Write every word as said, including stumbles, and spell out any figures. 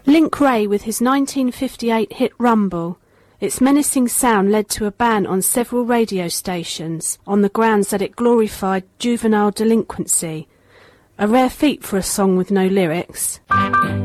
Link Wray with his nineteen fifty-eight hit Rumble. Its menacing sound led to a ban on several radio stations on the grounds that it glorified juvenile delinquency. A rare feat for a song with no lyrics.